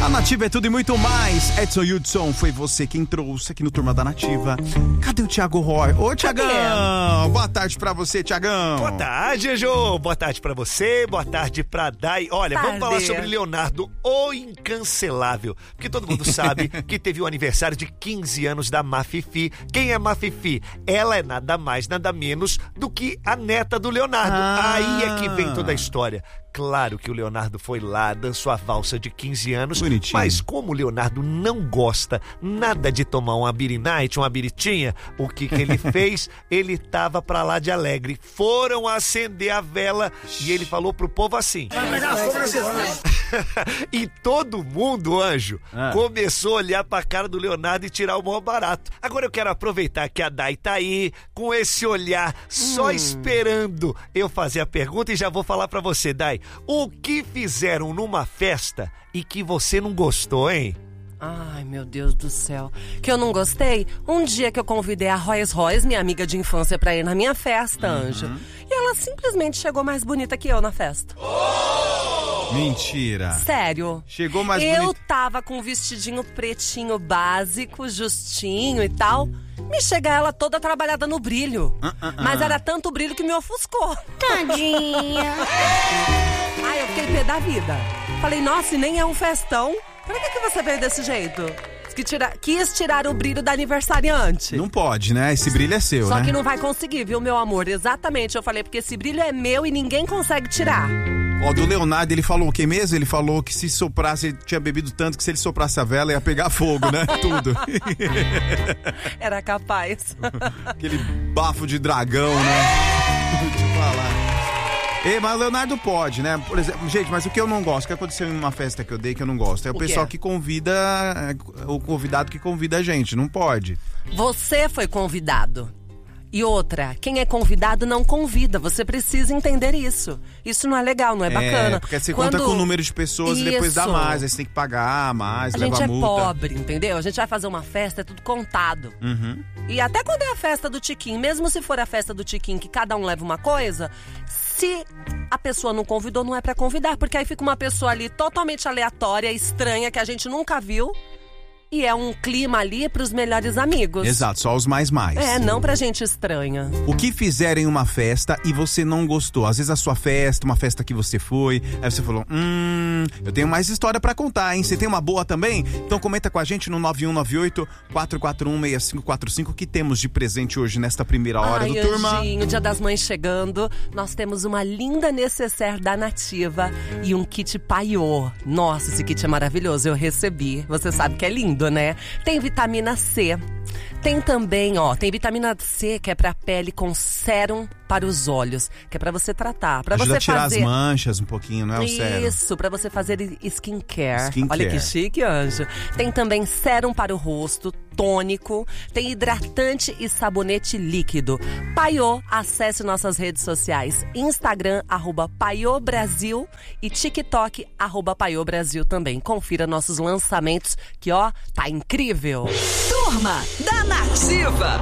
A Nativa é tudo e muito mais. Edson Hudson, foi você quem trouxe aqui no Turma da Nativa. Cadê o Thiago Roy? Ô, Thiagão! Boa tarde pra você, Thiagão. Boa tarde, Jô. Boa tarde pra você, boa tarde pra Dai. Olha, vamos falar sobre Leonardo, o incancelável. Porque todo mundo sabe que teve o aniversário de 15 anos da Mafifi. Quem é Mafifi? Ela é nada mais, nada menos do que a neta do Leonardo. Aí é que vem toda a história. Claro que o Leonardo foi lá, dançou a valsa de 15 anos, bonitinho. Mas como o Leonardo não gosta nada de tomar uma beer night, uma biritinha, o que ele fez? Ele tava pra lá de alegre. Foram acender a vela e ele falou pro povo assim. E todo mundo, anjo, começou a olhar pra cara do Leonardo e tirar o maior barato. Agora eu quero aproveitar que a Dai tá aí, com esse olhar, só esperando eu fazer a pergunta e já vou falar pra você, Dai. O que fizeram numa festa e que você não gostou, hein? Ai, meu Deus do céu. Que eu não gostei? Um dia que eu convidei a Royce, minha amiga de infância, pra ir na minha festa, Anjo. E ela simplesmente chegou mais bonita que eu na festa. Mentira. Sério. Chegou mais bonita. Eu tava com um vestidinho pretinho básico, justinho e tal. Me chega ela toda trabalhada no brilho. Mas era tanto brilho que me ofuscou. Tadinha. Ai, eu fiquei pé da vida. Falei, nossa, e nem é um festão. Pra que você veio desse jeito? Quis tirar o brilho da aniversariante. Não pode, né? Esse brilho é seu, Só né? que não vai conseguir, viu, meu amor? Exatamente, eu falei, porque esse brilho é meu e ninguém consegue tirar. Ó, do Leonardo, ele falou o que mesmo? Ele falou que se soprasse, ele tinha bebido tanto que se ele soprasse a vela ia pegar fogo, né? Tudo. Era capaz. Aquele bafo de dragão, né? Vou te falar. Mas o Leonardo pode, né? Por exemplo, gente, mas o que eu não gosto, o que aconteceu em uma festa que eu dei que eu não gosto, é o pessoal que convida, o convidado que convida a gente, não pode. Você foi convidado. E outra, quem é convidado não convida, você precisa entender isso. Isso não é legal, não é bacana. Porque você conta com o número de pessoas e depois dá mais, aí você tem que pagar mais, leva multa. A gente é pobre, entendeu? A gente vai fazer uma festa, é tudo contado. E até quando é a festa do Tiquinho, mesmo se for a festa do Tiquinho, que cada um leva uma coisa, se a pessoa não convidou, não é pra convidar, porque aí fica uma pessoa ali totalmente aleatória, estranha, que a gente nunca viu. E é um clima ali pros melhores amigos. Exato, só os mais. Não pra gente estranha. O que fizeram em uma festa e você não gostou? Às vezes a sua festa, uma festa que você foi, aí você falou, eu tenho mais história pra contar, hein? Você tem uma boa também? Então comenta com a gente no 9198-441-6545 que temos de presente hoje nesta primeira hora do Turma. Anjinho, Dia das Mães chegando, nós temos uma linda necessaire da Nativa e um kit paiô. Nossa, esse kit é maravilhoso, eu recebi. Você sabe que é lindo, né? Tem vitamina C. Tem também, tem vitamina C que é pra pele com sérum para os olhos, que é pra você tratar, pra ajuda você a tirar fazer as manchas um pouquinho, não é o sérum? Isso, pra você fazer skincare. Olha que chique, Anjo. Tem também sérum para o rosto, tônico, tem hidratante e sabonete líquido. Paiô, acesse nossas redes sociais, Instagram, @PaiôBrasil e TikTok, @PaiôBrasil também. Confira nossos lançamentos que, tá incrível. Turma da Nativa.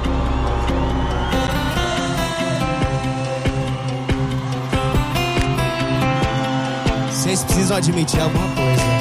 Vocês precisam admitir alguma coisa.